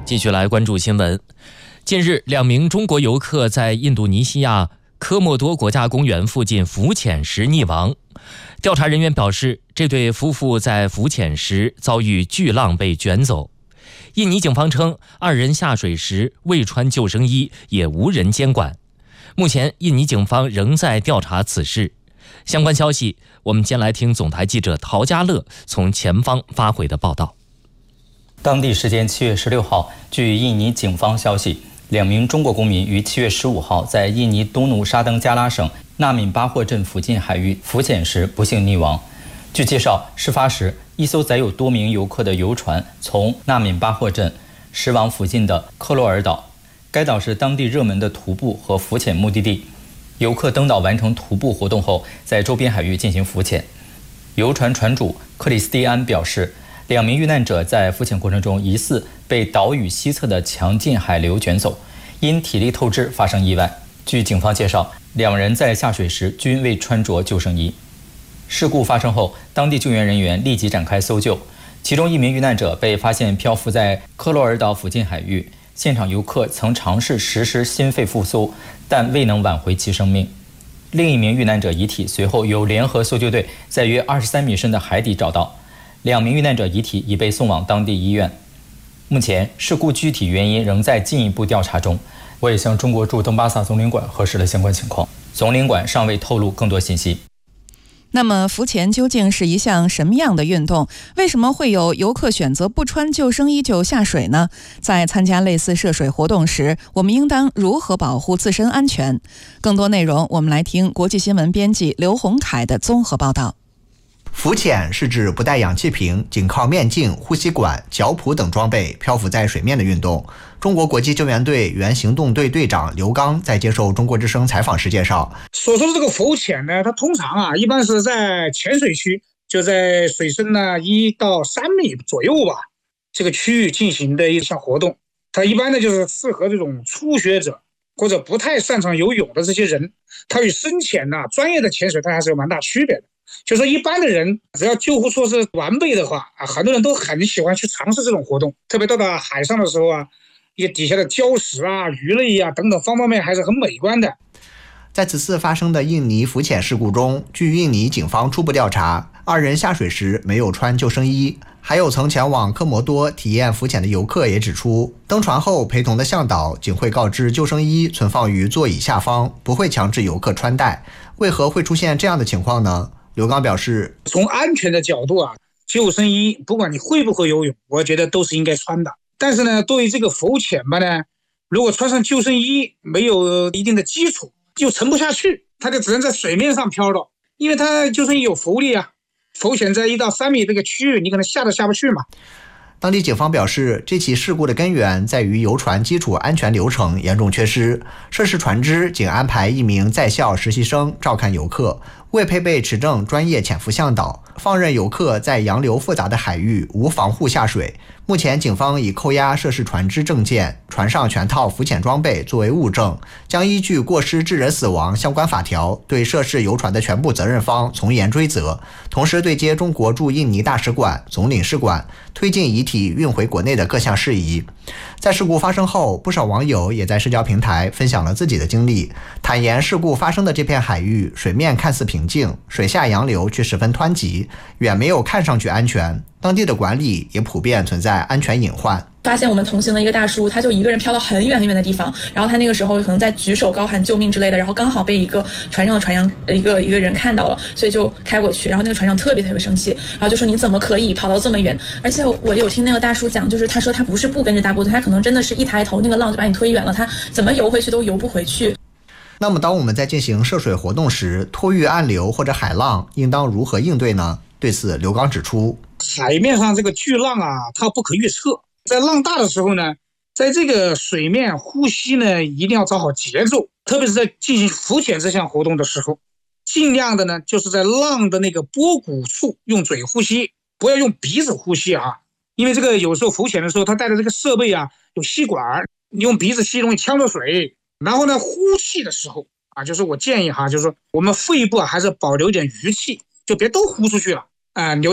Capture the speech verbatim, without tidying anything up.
继续来关注新闻。近日，两名中国游客在印度尼西亚科莫多国家公园附近浮潜时溺亡。调查人员表示，这对夫妇在浮潜时遭遇巨浪被卷走。印尼警方称，二人下水时未穿救生衣，也无人监管。目前，印尼警方仍在调查此事。相关消息，我们先来听总台记者陶家乐从前方发回的报道。 当地时间七月十六号，据印尼警方消息，两名中国公民于七月十五号在印尼东努沙登加拉省纳敏巴霍镇附近海域浮潜时不幸溺亡。据介绍，事发时一艘载有多名游客的游船从纳敏巴霍镇驶往附近的克洛尔岛，该岛是当地热门的徒步和浮潜目的地。游客登岛完成徒步活动后，在周边海域进行浮潜。游船船主克里斯蒂安表示，两名遇难者在浮潜过程中疑似被岛屿西侧的强劲海流卷走，因体力透支发生意外。据警方介绍，两人在下水时均未穿着救生衣。事故发生后，当地救援人员立即展开搜救，其中一名遇难者被发现漂浮在科罗尔岛附近海域，现场游客曾尝试实施心肺复苏，但未能挽回其生命。另一名遇难者遗体随后由联合搜救队在约二十三米深的海底找到，两名遇难者遗体已被送往当地医院。目前事故具体原因仍在进一步调查中。我也向中国驻登巴萨总领馆核实了相关情况，总领馆尚未透露更多信息。 那么浮潜究竟是一项什么样的运动？为什么会有游客选择不穿救生衣就下水呢？在参加类似涉水活动时，我们应当如何保护自身安全？更多内容，我们来听国际新闻编辑刘洪凯的综合报道。 浮潜是指不带氧气瓶，仅靠面镜、呼吸管、脚蹼等装备漂浮在水面的运动。中国国际救援队原行动队队长刘刚在接受中国之声采访时介绍， 所说的这个浮潜呢，它通常啊，一般是在浅水区，就在水深呢一到三米左右吧，这个区域进行的一项活动。它一般呢就是适合这种初学者或者不太擅长游泳的这些人，它与深潜呢专业的潜水它还是有蛮大区别的。就说一般的人只要救护措施完备的话啊，很多人都很喜欢去尝试这种活动，特别到达海上的时候啊，一些底下的礁石啊、鱼类啊等等方方面面还是很美观的。 在此次发生的印尼浮潜事故中，据印尼警方初步调查，二人下水时没有穿救生衣。还有曾前往科摩多体验浮潜的游客也指出，登船后陪同的向导仅会告知救生衣存放于座椅下方，不会强制游客穿戴。为何会出现这样的情况呢？刘刚表示， 从安全的角度啊，救生衣不管你会不会游泳，我觉得都是应该穿的。但是呢，对于这个浮潜吧呢，如果穿上救生衣没有一定的基础，就沉不下去，它就只能在水面上飘着，因为它救生衣有浮力啊，浮潜在一到三米这个区域，你可能下都下不去嘛。 当地警方表示，这起事故的根源在于游船基础安全流程严重缺失，涉事船只仅安排一名在校实习生照看游客，未配备持证专业潜伏向导，放任游客在洋流复杂的海域无防护下水。目前警方已扣押涉事船只证件、船上全套浮潜装备作为物证，将依据过失致人死亡相关法条对涉事游船的全部责任方从严追责，同时对接中国驻印尼大使馆、总领事馆，推进遗体运回国内的各项事宜。在事故发生后，不少网友也在社交平台分享了自己的经历，坦言事故发生的这片海域水面看似平静，水下洋流却十分湍急，远没有看上去安全，当地的管理也普遍存在安全隐患。 发现我们同行的一个大叔，他就一个人飘到很远很远的地方，然后他那个时候可能在举手高喊救命之类的，然后刚好被一个船上的船员一个一个人看到了，所以就开过去，然后那个船长特别特别生气，然后就说你怎么可以跑到这么远？而且我有听那个大叔讲，就是他说他不是不跟着大部队，他可能真的是一抬头那个浪就把你推远了，他怎么游回去都游不回去。 那么当我们在进行涉水活动时，脱遇暗流或者海浪应当如何应对呢？对此刘刚指出， 海面上这个巨浪啊，它不可预测，在浪大的时候呢，在这个水面呼吸呢一定要找好节奏，特别是在进行浮潜这项活动的时候，尽量的呢就是在浪的那个波谷处用嘴呼吸，不要用鼻子呼吸啊，因为这个有时候浮潜的时候它带的这个设备啊有吸管，你用鼻子吸容易呛着水。然后呢，呼气的时候啊，就是我建议哈，就是说我们肺部啊还是保留一点余气，就别都呼出去了啊、呃。